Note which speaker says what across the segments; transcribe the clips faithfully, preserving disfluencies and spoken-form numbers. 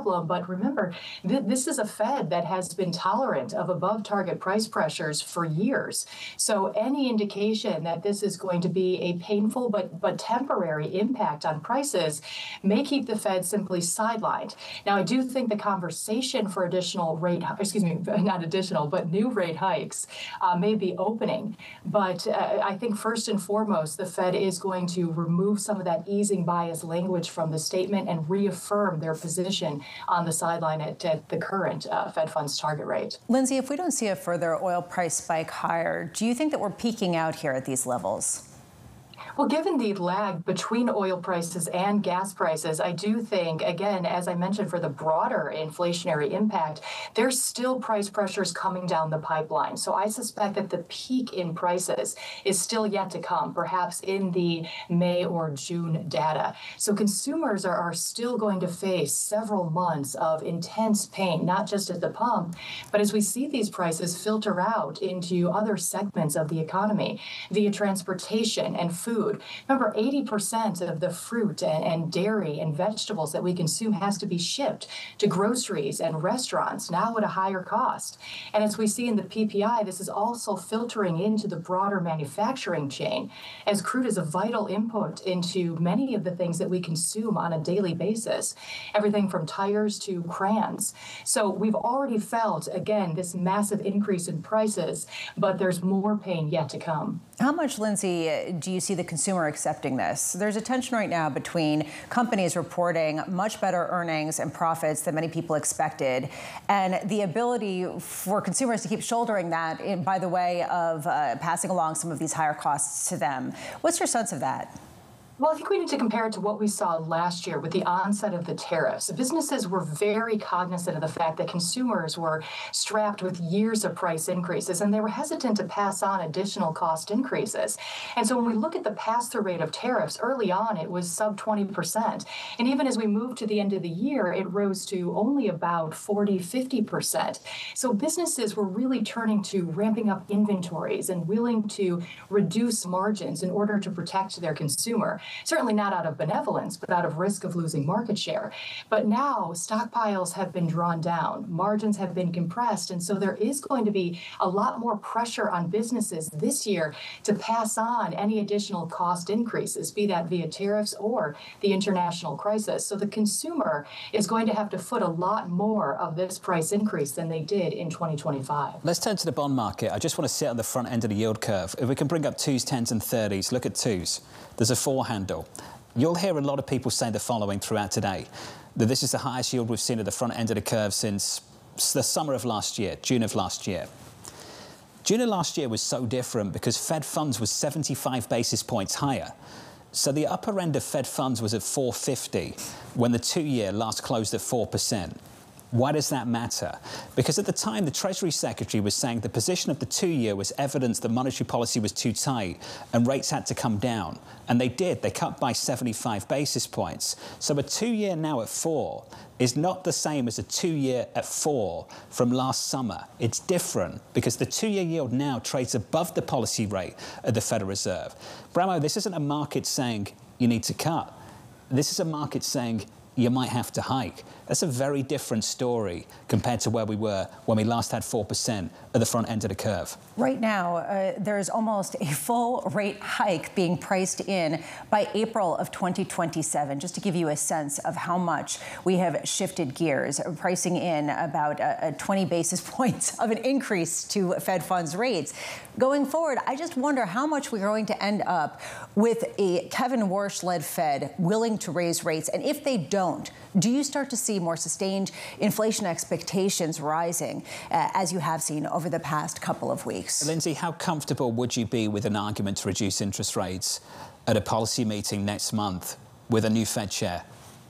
Speaker 1: problem. But remember, th- this is a Fed that has been tolerant of above target price pressures for years. So any indication that this is going to be a painful but, but temporary impact on prices may keep the Fed simply sidelined. Now, I do think the conversation for additional rate, excuse me, not additional, but new rate hikes uh, may be opening. But uh, I think first and foremost, the Fed is going to remove some of that easing bias language from the statement and reaffirm their position on the sideline at, at the current uh, Fed funds target rate.
Speaker 2: Lindsay, if we don't see a further oil price spike higher, do you think that we're peaking out here at these levels?
Speaker 1: Well, given the lag between oil prices and gas prices, I do think, again, as I mentioned, for the broader inflationary impact, there's still price pressures coming down the pipeline. So I suspect that the peak in prices is still yet to come, perhaps in the May or June data. So consumers are, are still going to face several months of intense pain, not just at the pump, but as we see these prices filter out into other segments of the economy via transportation and food. Remember, eighty percent of the fruit and, and dairy and vegetables that we consume has to be shipped to groceries and restaurants, now at a higher cost. And as we see in the P P I, this is also filtering into the broader manufacturing chain, as crude is a vital input into many of the things that we consume on a daily basis, everything from tires to crayons. So we've already felt, again, this massive increase in prices, but there's more pain yet to come.
Speaker 2: How much, Lindsay, do you see the consumer accepting this? There's a tension right now between companies reporting much better earnings and profits than many people expected, and the ability for consumers to keep shouldering that in, by the way of uh, passing along some of these higher costs to them. What's your sense of that?
Speaker 1: Well, I think we need to compare it to what we saw last year with the onset of the tariffs. Businesses were very cognizant of the fact that consumers were strapped with years of price increases, and they were hesitant to pass on additional cost increases. And so when we look at the pass-through rate of tariffs, early on it was sub twenty percent. And even as we moved to the end of the year, it rose to only about forty, fifty percent. So businesses were really turning to ramping up inventories and willing to reduce margins in order to protect their consumer. Certainly not out of benevolence, but out of risk of losing market share. But now stockpiles have been drawn down, margins have been compressed, and so there is going to be a lot more pressure on businesses this year to pass on any additional cost increases, be that via tariffs or the international crisis. So the consumer is going to have to foot a lot more of this price increase than they did in twenty twenty-five.
Speaker 3: Let's turn to the bond market. I just want to sit on the front end of the yield curve. If we can bring up twos, tens and thirties, look at twos. There's a four handle. You'll hear a lot of people say the following throughout today, that this is the highest yield we've seen at the front end of the curve since the summer of last year, June of last year. June of last year was so different because Fed funds was seventy-five basis points higher. So the upper end of Fed funds was at four fifty when the two-year last closed at four percent. Why does that matter? Because at the time, the Treasury Secretary was saying the position of the two-year was evidence that monetary policy was too tight and rates had to come down. And they did. They cut by seventy-five basis points. So a two-year now at four is not the same as a two-year at four from last summer. It's different because the two-year yield now trades above the policy rate of the Federal Reserve. Bramo, this isn't a market saying you need to cut. This is a market saying you might have to hike. That's a very different story compared to where we were when we last had four percent at the front end of the curve.
Speaker 2: Right now, uh, there's almost a full rate hike being priced in by April of twenty twenty-seven, just to give you a sense of how much we have shifted gears, pricing in about uh, uh, twenty basis points of an increase to Fed funds rates. Going forward, I just wonder how much we're going to end up with a Kevin Warsh-led Fed willing to raise rates. And if they don't, do you start to see more sustained inflation expectations rising, uh, as you have seen over the past couple of weeks?
Speaker 3: Lindsay, how comfortable would you be with an argument to reduce interest rates at a policy meeting next month with a new Fed chair?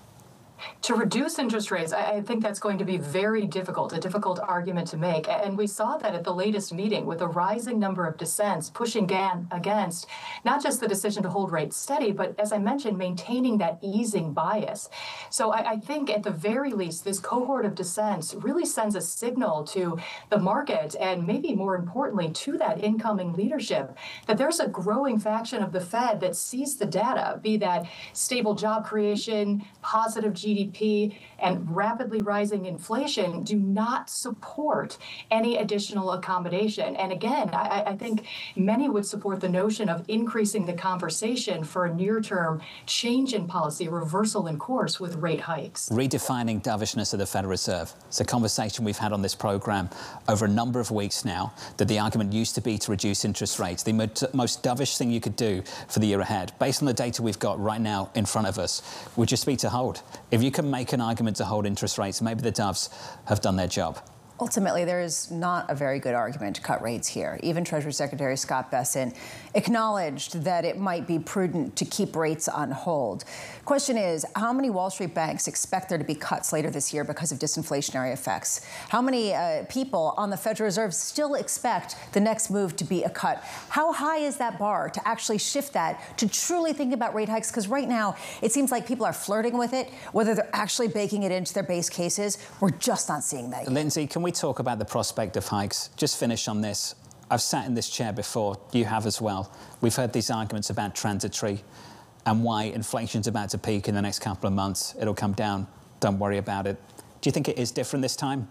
Speaker 1: To reduce interest rates, I think that's going to be very difficult, a difficult argument to make. And we saw that at the latest meeting with a rising number of dissents pushing against not just the decision to hold rates steady, but as I mentioned, maintaining that easing bias. So I, I think at the very least, this cohort of dissents really sends a signal to the market and maybe more importantly to that incoming leadership that there's a growing faction of the Fed that sees the data, be that stable job creation, positive G G D P and rapidly rising inflation do not support any additional accommodation. And again, I, I think many would support the notion of increasing the conversation for a near-term change in policy, reversal in course with rate hikes.
Speaker 3: Redefining dovishness of the Federal Reserve. It's a conversation we've had on this program over a number of weeks now, that the argument used to be to reduce interest rates, the most dovish thing you could do for the year ahead. Based on the data we've got right now in front of us, would just be to hold. If you can make an argument to hold interest rates, maybe the doves have done their job.
Speaker 2: Ultimately, there is not a very good argument to cut rates here. Even Treasury Secretary Scott Bessent acknowledged that it might be prudent to keep rates on hold. Question is, how many Wall Street banks expect there to be cuts later this year because of disinflationary effects? How many uh, people on the Federal Reserve still expect the next move to be a cut? How high is that bar to actually shift that to truly think about rate hikes? Because right now, it seems like people are flirting with it. Whether they're actually baking it into their base cases, we're just not seeing that yet.
Speaker 3: Lindsay, can we talk about the prospect of hikes? Just finish on this. I've sat in this chair before, you have as well. We've heard these arguments about transitory and why inflation's about to peak in the next couple of months. It'll come down, don't worry about it. Do you think it is different this time?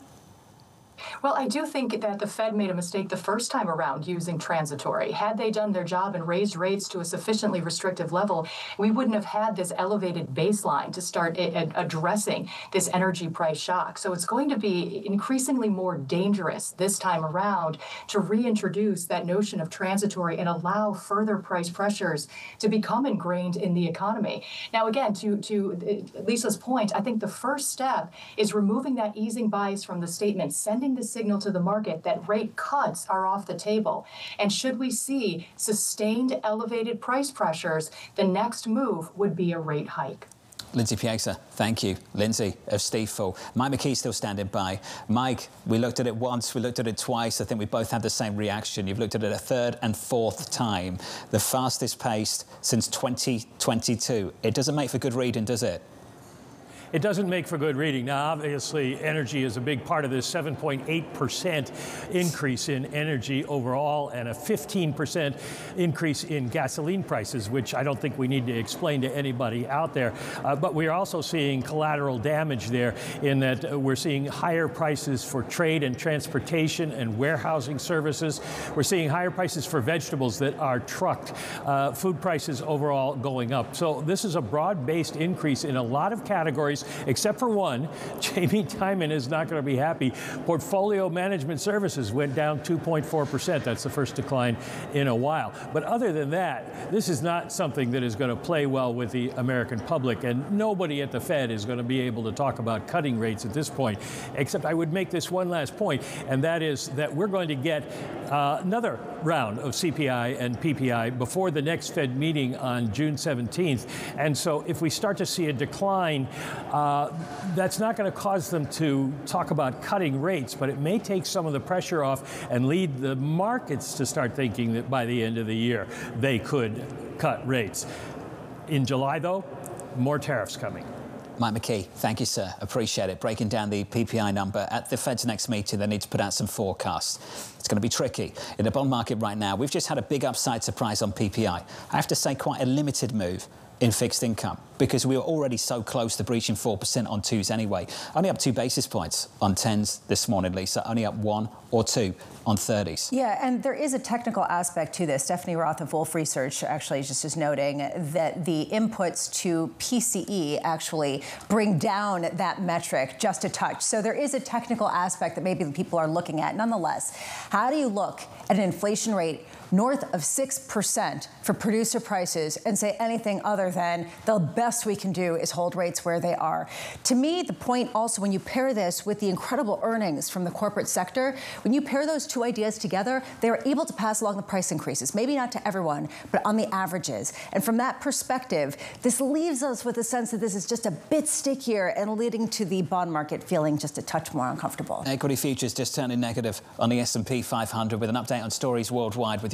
Speaker 1: Well, I do think that the Fed made a mistake the first time around using transitory. Had they done their job and raised rates to a sufficiently restrictive level, we wouldn't have had this elevated baseline to start addressing this energy price shock. So it's going to be increasingly more dangerous this time around to reintroduce that notion of transitory and allow further price pressures to become ingrained in the economy. Now, again, to, to Lisa's point, I think the first step is removing that easing bias from the statement, sending the signal to the market that rate cuts are off the table. And should we see sustained elevated price pressures, the next move would be a rate hike.
Speaker 3: Lindsay Piegza, thank you. Lindsay of Stifel. Mike McKee still standing by. Mike, we looked at it once, we looked at it twice. I think we both had the same reaction. You've looked at it a third and fourth time. The fastest paced since twenty twenty-two. It doesn't make for good reading, does it?
Speaker 4: It doesn't make for good reading. Now, obviously, energy is a big part of this seven point eight percent increase in energy overall and a fifteen percent increase in gasoline prices, which I don't think we need to explain to anybody out there. Uh, but we're also seeing collateral damage there in that uh, we're seeing higher prices for trade and transportation and warehousing services. We're seeing higher prices for vegetables that are trucked. Uh, food prices overall going up. So this is a broad-based increase in a lot of categories, except for one. Jamie Dimon is not going to be happy. Portfolio management services went down two point four percent. That's the first decline in a while. But other than that, this is not something that is going to play well with the American public. And nobody at the Fed is going to be able to talk about cutting rates at this point. Except I would make this one last point, and that is that we're going to get uh, another round of C P I and P P I before the next Fed meeting on June seventeenth. And so if we start to see a decline, Uh, that's not going to cause them to talk about cutting rates, but it may take some of the pressure off and lead the markets to start thinking that by the end of the year they could cut rates. In July, though, more tariffs coming.
Speaker 3: Mike McKee, thank you, sir. Appreciate it. Breaking down the P P I number. At the Fed's next meeting, they need to put out some forecasts. It's going to be tricky. In the bond market right now, we've just had a big upside surprise on P P I. I have to say, quite a limited move in fixed income, because we were already so close to breaching four percent on twos anyway. Only up two basis points on tens this morning, Lisa. Only up one or two on thirties.
Speaker 2: Yeah, and there is a technical aspect to this. Stephanie Roth of Wolfe Research actually just is noting that the inputs to P C E actually bring down that metric just a touch. So there is a technical aspect that maybe people are looking at. Nonetheless, how do you look at an inflation rate north of six percent for producer prices and say anything other than the best we can do is hold rates where they are? To me, the point also, when you pair this with the incredible earnings from the corporate sector, when you pair those two ideas together, they are able to pass along the price increases, maybe not to everyone, but on the averages. And from that perspective, this leaves us with a sense that this is just a bit stickier and leading to the bond market feeling just a touch more uncomfortable.
Speaker 3: Equity futures just turning negative on the S and P five hundred with an update on stories worldwide with your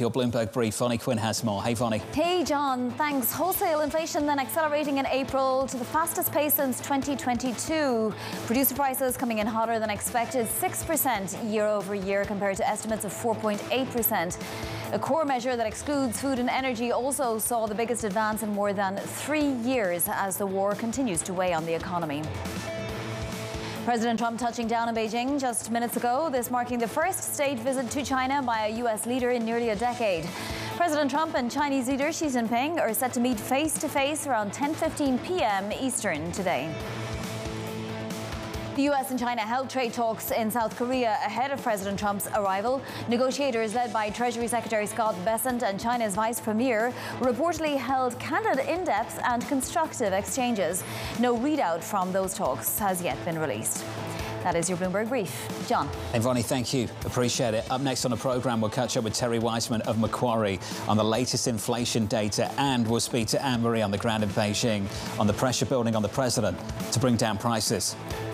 Speaker 3: your Bloomberg Brief. Vonnie Quinn has more. Hey, Vonnie.
Speaker 5: Hey, John. Thanks. Wholesale inflation then accelerating in April to the fastest pace since twenty twenty-two. Producer prices coming in hotter than expected, six percent year over year compared to estimates of four point eight percent. A core measure that excludes food and energy also saw the biggest advance in more than three years as the war continues to weigh on the economy. President Trump touching down in Beijing just minutes ago, this marking the first state visit to China by a U S leader in nearly a decade. President Trump and Chinese leader Xi Jinping are set to meet face-to-face around ten fifteen p m Eastern today. The U S and China held trade talks in South Korea ahead of President Trump's arrival. Negotiators led by Treasury Secretary Scott Bessent and China's Vice Premier reportedly held candid, in-depth and constructive exchanges. No readout from those talks has yet been released. That is your Bloomberg Brief. John.
Speaker 3: Hey, Vonnie, thank you. Appreciate it. Up next on the programme, we'll catch up with Terry Weissman of Macquarie on the latest inflation data, and we'll speak to Anne-Marie on the ground in Beijing on the pressure building on the president to bring down prices.